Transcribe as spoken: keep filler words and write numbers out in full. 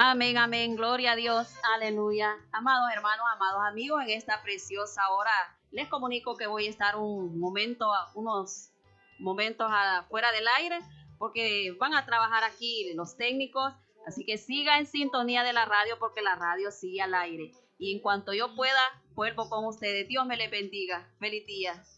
Amén, amén, gloria a Dios, aleluya. Amados hermanos, amados amigos, en esta preciosa hora les comunico que voy a estar un momento, unos momentos afuera del aire, porque van a trabajar aquí los técnicos, así que siga en sintonía de la radio, porque la radio sigue al aire. Y en cuanto yo pueda, vuelvo con ustedes. Dios me les bendiga. Feliz día.